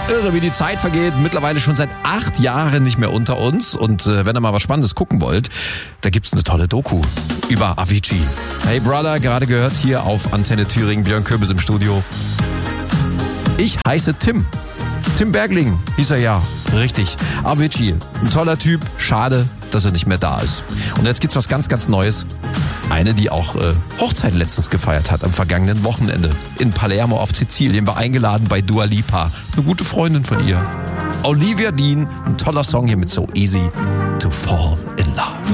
Irre, wie die Zeit vergeht. Mittlerweile schon seit 8 Jahren nicht mehr unter uns. Und wenn ihr mal was Spannendes gucken wollt, da gibt's eine tolle Doku über Avicii. Hey Brother, gerade gehört hier auf Antenne Thüringen, Björn Köbis im Studio. Ich heiße Tim. Tim Bergling hieß er ja. Richtig. Avicii, ein toller Typ. Schade, dass er nicht mehr da ist. Und jetzt gibt's was ganz, ganz Neues. Eine, die auch Hochzeit letztens gefeiert hat, am vergangenen Wochenende. In Palermo auf Sizilien, war eingeladen bei Dua Lipa. Eine gute Freundin von ihr. Olivia Dean, ein toller Song hier mit So Easy to Fall in Love.